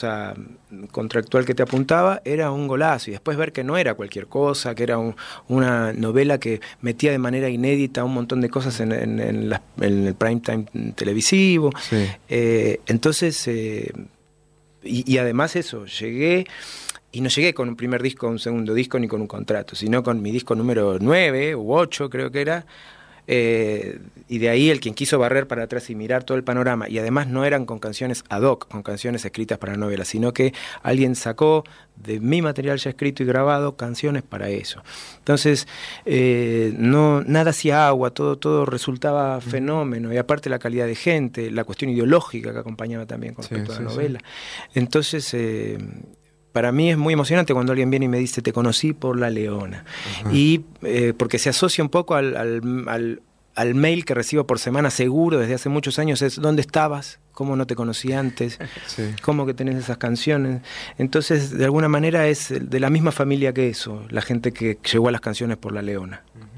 contractual que te apuntaba, era un golazo, y después ver que no era cualquier cosa, que era una novela que metía de manera inédita un montón de cosas en el prime time televisivo. Sí. Entonces, y además eso, llegué, y no llegué con un primer disco, un segundo disco, ni con un contrato, sino con mi disco número 9 u 8, creo que era. Y de ahí quien quiso barrer para atrás y mirar todo el panorama, y además no eran con canciones ad hoc, con canciones escritas para novelas, sino que alguien sacó de mi material ya escrito y grabado canciones para eso. Entonces nada hacía agua, todo resultaba fenómeno, y aparte la calidad de gente, la cuestión ideológica que acompañaba también con respecto a la novela. Entonces para mí es muy emocionante cuando alguien viene y me dice: te conocí por La Leona. Y porque se asocia un poco al mail que recibo por semana seguro desde hace muchos años, es: ¿dónde estabas? ¿Cómo no te conocí antes? ¿Cómo que tenés esas canciones? Entonces, de alguna manera es de la misma familia que eso, la gente que llegó a las canciones por La Leona.